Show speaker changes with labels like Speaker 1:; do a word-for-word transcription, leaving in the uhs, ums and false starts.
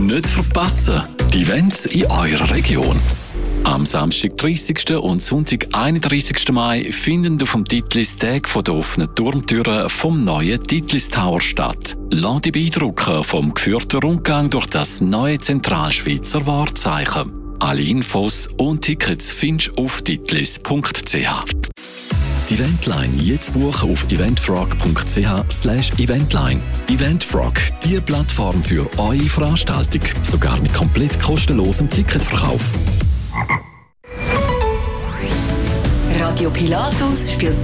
Speaker 1: Nicht verpassen, die Events in eurer Region. Am Samstag, dreißigsten und Sonntag, einunddreißigsten Mai finden auf dem Titlis Tag der offenen Turmtüren vom neuen Titlis Tower statt. Lass dich beeindrucken vom geführten Rundgang durch das neue Zentralschweizer Wahrzeichen. Alle Infos und Tickets findest du auf titlis punkt c h. Die Eventline jetzt buchen auf eventfrog punkt c h slash eventline. Eventfrog, die Plattform für eure Veranstaltung, sogar mit komplett kostenlosem Ticketverkauf.
Speaker 2: Radio Pilatus spielt